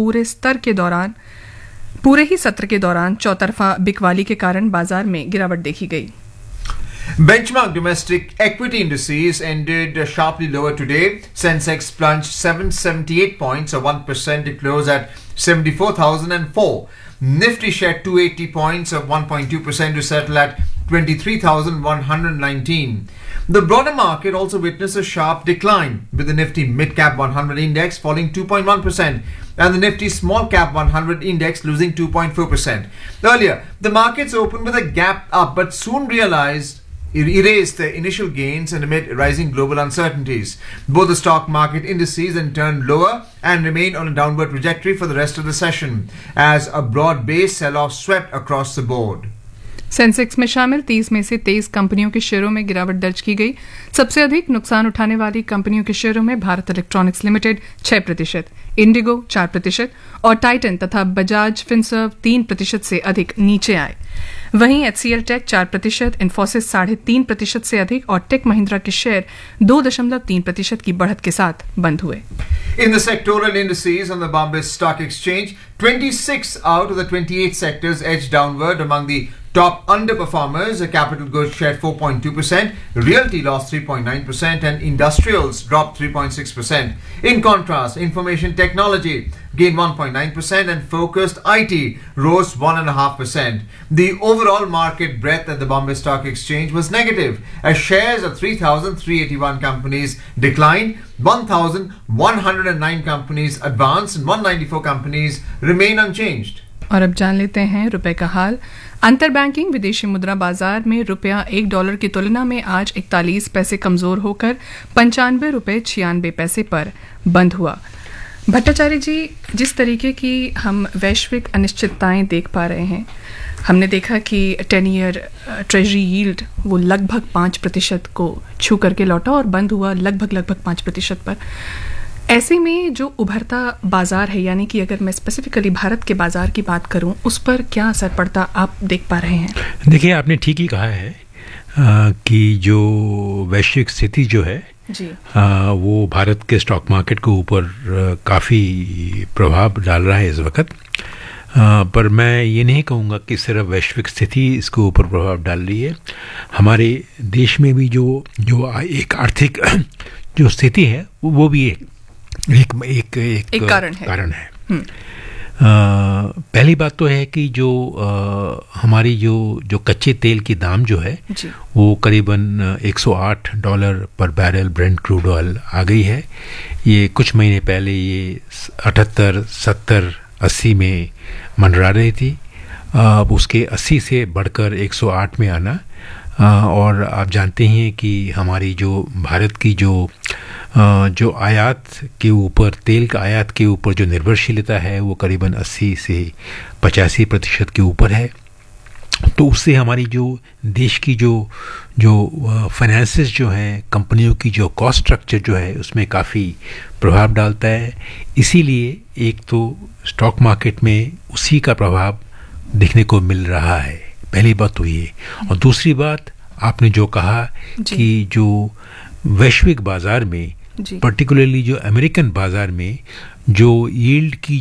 पूरे ही सत्र के दौरान चौतरफा बिकवाली के कारण बाजार में गिरावट देखी गई। Benchmark domestic equity indices ended sharply lower today. Sensex plunged 778 points or 1% to close at 74,004. Nifty shed 280 points or 1.2% to settle at 23,119. The broader market also witnessed a sharp decline, with the Nifty Mid Cap 100 index falling 2.1% and the Nifty Small Cap 100 index losing 2.4%. Earlier, the markets opened with a gap up but soon erased the initial gains and amid rising global uncertainties. Both the stock market indices then turned lower and remained on a downward trajectory for the rest of the session as a broad-based sell-off swept across the board. Sensex में शामिल 30 में से 23 कंपनियों के शेयरों में गिरावट दर्ज की गई। सबसे अधिक नुकसान उठाने वाली कंपनियों के शेयरों में भारत इलेक्ट्रॉनिक्स लिमिटेड 6%, इंडिगो 4% और टाइटन तथा बजाज फिनसर्व 3% से अधिक नीचे आए। वहीं HCL टेक 4%, इन्फोसिस 3.5% से अधिक और टेक महिंद्रा के शेयर 2.3% की बढ़त के साथ बंद हुए। In the sectoral indices on the Bombay Stock Exchange, 26 out of the 28 sectors edged downward. Among the top underperformers, capital goods shed 4.2%, realty lost 3.9%, and industrials dropped 3.6%. In contrast, information technology gained 1.9% and focused IT rose 1.5%. The overall market breadth at the Bombay Stock Exchange was negative as shares of 3,381 companies declined, 1,109 companies advanced and 194 companies remain unchanged. और अब जान लेते हैं रुपए का हाल। अंतर banking विदेशी मुद्रा बाजार में रुपया $1 की तुलना में आज 41 पैसे कमजोर होकर 95 रुपये 96 पैसे पर बंद हुआ। भट्टाचार्य जी, जिस तरीके की हम वैश्विक अनिश्चितताएं देख पा रहे हैं, हमने देखा कि 10 ईयर ट्रेजरी यील्ड वो लगभग 5% को छू करके लौटा और बंद हुआ लगभग 5% पर। ऐसे में जो उभरता बाजार है, यानी कि अगर मैं स्पेसिफिकली भारत के बाजार की बात करूं, उस पर क्या असर पड़ता आप देख पा रहे हैं? देखिए, आपने ठीक ही कहा है कि जो वैश्विक स्थिति जो है जी, वो भारत के स्टॉक मार्केट के ऊपर काफ़ी प्रभाव डाल रहा है इस वक्त। पर मैं ये नहीं कहूँगा कि सिर्फ वैश्विक स्थिति इसके ऊपर प्रभाव डाल रही है। हमारे देश में भी जो एक आर्थिक जो स्थिति है वो भी एक कारण है। पहली बात तो है कि जो हमारी जो कच्चे तेल की दाम जो है वो करीबन $108 पर बैरल ब्रेंट क्रूड ऑयल आ गई है। ये कुछ महीने पहले ये 78, 70, 80 में मंडरा रही थी। अब उसके 80 से बढ़कर 108 में आना, और आप जानते हैं कि हमारी जो भारत की जो आयात के ऊपर, तेल का आयात के ऊपर जो निर्भरशीलता है वो करीबन 80 से 85% के ऊपर है। तो उससे हमारी जो देश की जो फाइनेंसेस जो हैं, कंपनियों की जो कॉस्ट स्ट्रक्चर जो है उसमें काफ़ी प्रभाव डालता है। इसीलिए एक तो स्टॉक मार्केट में उसी का प्रभाव देखने को मिल रहा है। पहली बात तो ये, और दूसरी बात आपने जो कहा कि जो वैश्विक बाजार में, पर्टिकुलरली जो अमेरिकन बाजार में जो यील्ड की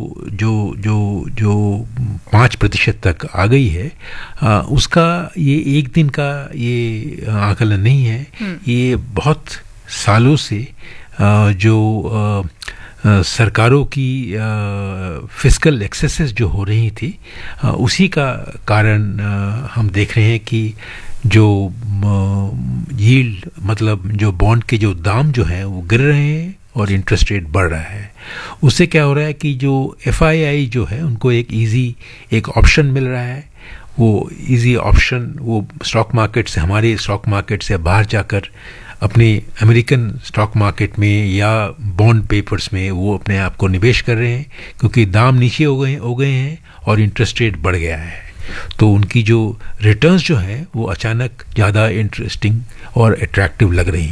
जो 5% तक आ गई है, उसका ये एक दिन का ये आकलन नहीं है। ये बहुत सालों से जो सरकारों की फिस्कल एक्सेसेस जो हो रही थी, उसी का कारण हम देख रहे हैं कि जो यील्ड, मतलब जो बॉन्ड के जो दाम जो हैं वो गिर रहे हैं और इंटरेस्ट रेट बढ़ रहा है। उससे क्या हो रहा है कि जो FII जो है उनको एक ऑप्शन मिल रहा है। वो इजी ऑप्शन वो स्टॉक मार्केट से, हमारे स्टॉक मार्केट से बाहर जाकर अपने अमेरिकन स्टॉक मार्केट में या बॉन्ड पेपर्स में वो अपने आप को निवेश कर रहे हैं, क्योंकि दाम नीचे हो गए हैं और इंटरेस्ट रेट बढ़ गया है। तो उनकी जो रिटर्न्स जो है वो अचानक ज़्यादा इंटरेस्टिंग और अट्रैक्टिव लग रही है।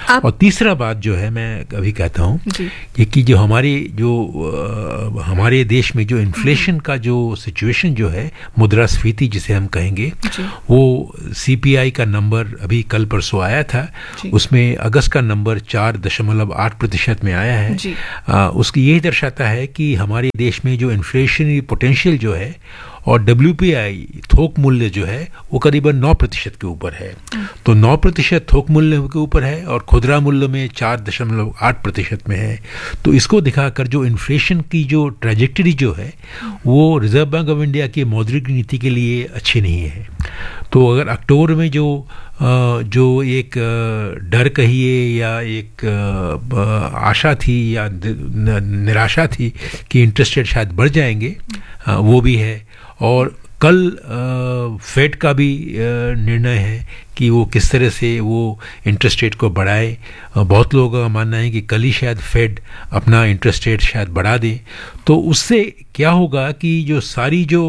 और तीसरा बात जो है मैं अभी कहता हूँ ये कि जो हमारे देश में जो इन्फ्लेशन का जो सिचुएशन जो है, मुद्रास्फीति जिसे हम कहेंगे, वो सीपीआई का नंबर अभी कल परसों आया था, उसमें अगस्त का नंबर 4.8% में आया है। उसकी यही दर्शाता है कि हमारे देश में जो इन्फ्लेशनरी पोटेंशियल जो है और डब्ल्यूपीआई थोक मूल्य जो है वो करीबन 9% के ऊपर है। तो 9% थोक मूल्य के ऊपर है और खुदरा मूल्य में 4.8% में है। तो इसको दिखाकर जो इन्फ्लेशन की जो ट्रैजेक्टरी जो है वो रिजर्व बैंक ऑफ इंडिया की मौद्रिक नीति के लिए अच्छी नहीं है। तो अगर अक्टूबर में जो एक डर कहिए या एक आशा थी या निराशा थी कि इंटरेस्ट रेट शायद बढ़ जाएंगे, वो भी है। और कल फेड का भी निर्णय है कि वो किस तरह से वो इंटरेस्ट रेट को बढ़ाए। बहुत लोगों का मानना है कि कल ही शायद फेड अपना इंटरेस्ट रेट शायद बढ़ा दे। तो उससे क्या होगा कि जो सारी जो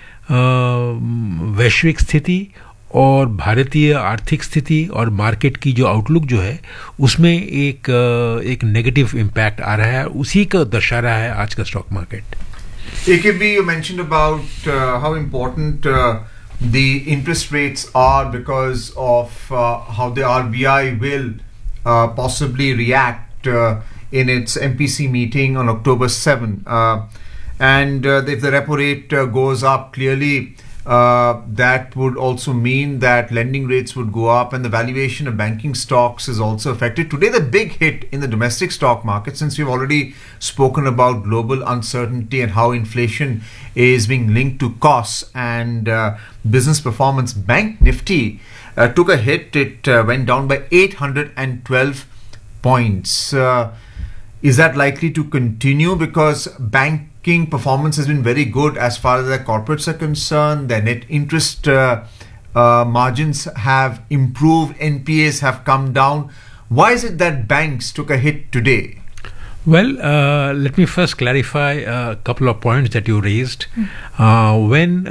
वैश्विक स्थिति और भारतीय आर्थिक स्थिति और मार्केट की जो आउटलुक जो है उसमें एक नेगेटिव इम्पैक्ट आ रहा है, उसी को दर्शा रहा है आज का stock market. AKB, you mentioned about how important the interest rates are because of how the RBI will possibly react in its MPC meeting on October 7. And if the repo rate goes up, clearly that would also mean that lending rates would go up and the valuation of banking stocks is also affected. Today, the big hit in the domestic stock market, since we've already spoken about global uncertainty and how inflation is being linked to costs and business performance, Bank Nifty took a hit. It went down by 812 points. Is that likely to continue? Because banking performance has been very good as far as their corporates are concerned. Their net interest margins have improved. NPAs have come down. Why is it that banks took a hit today? Well, let me first clarify a couple of points that you raised. When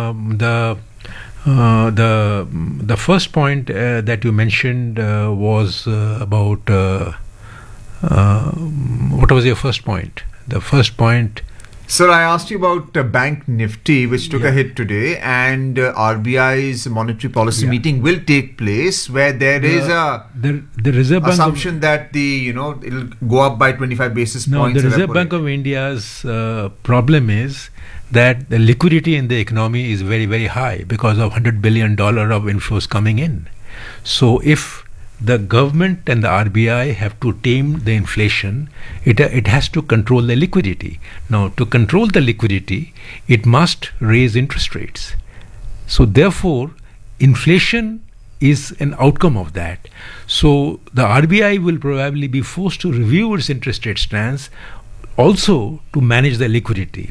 the first point that you mentioned was about what was your first point? The first point. Sir, I asked you about Bank Nifty, which took a hit today, and RBI's monetary policy meeting will take place, where there is the Reserve Bank assumption that it'll go up by 25 basis points. No, the Reserve Bank of India's problem is that the liquidity in the economy is very, very high because of $100 billion of inflows coming in. So if the government and the RBI have to tame the inflation, it has to control the liquidity. Now, to control the liquidity, it must raise interest rates. So therefore, inflation is an outcome of that. So the RBI will probably be forced to review its interest rate stance also to manage the liquidity.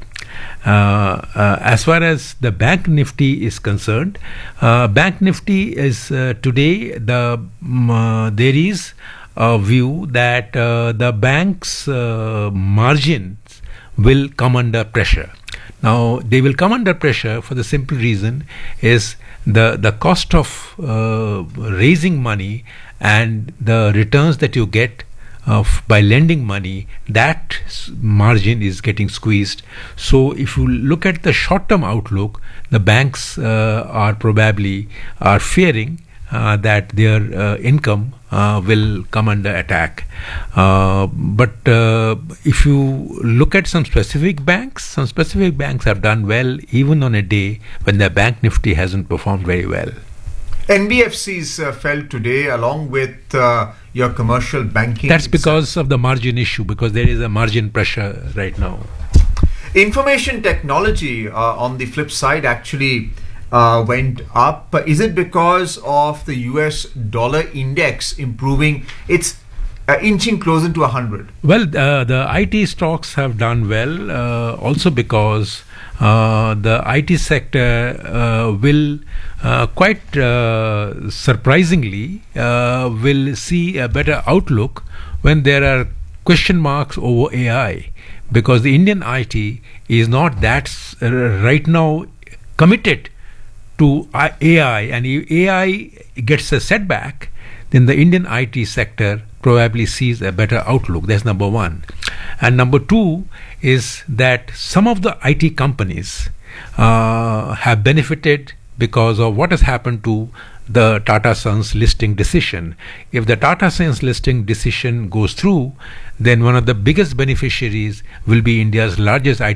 As far as the Bank Nifty is concerned, Bank Nifty is today there is a view that the bank's margins will come under pressure. Now, they will come under pressure for the simple reason is the cost of raising money and the returns that you get by lending money, that margin is getting squeezed. So if you look at the short-term outlook, the banks are fearing that their income will come under attack. But if you look at some specific banks have done well even on a day when their Bank Nifty hasn't performed very well. NBFCs fell today along with your commercial banking. That's because of the margin issue, because there is a margin pressure right now. Information technology on the flip side actually went up. Is it because of the US dollar index improving? It's inching closer to 100. Well, the IT stocks have done well also because the IT sector will quite surprisingly will see a better outlook when there are question marks over AI, because the Indian IT is not that right now committed to AI, and if AI gets a setback, then the Indian IT sector probably sees a better outlook. That's number one. And number two is that some of the IT companies have benefited because of what has happened to the Tata Sons listing decision. If the Tata Sons listing decision goes through, then one of the biggest beneficiaries will be India's largest IT